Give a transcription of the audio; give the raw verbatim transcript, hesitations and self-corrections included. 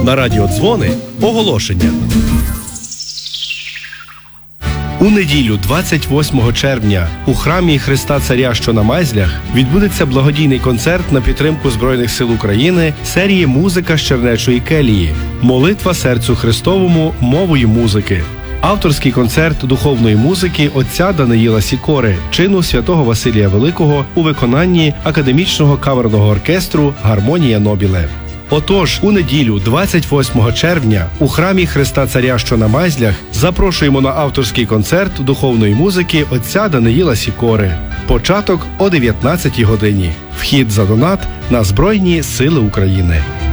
На радіо Дзвони оголошення. У неділю двадцять восьмого червня у храмі Христа Царя, що на Майзлях, відбудеться благодійний концерт на підтримку Збройних сил України серії «Музика з Чернечої келії. Молитва серцю Христовому мовою музики». Авторський концерт духовної музики отця Даниїла Сікори, чину святого Василія Великого у виконанні академічного камерного оркестру «Гармонія Нобіле». Отож, у неділю двадцять восьмого червня у храмі Христа Царя, що на Майзлях, запрошуємо на авторський концерт духовної музики отця Даниїла Сікори. Початок о дев'ятнадцятій годині. Вхід за донат на Збройні сили України.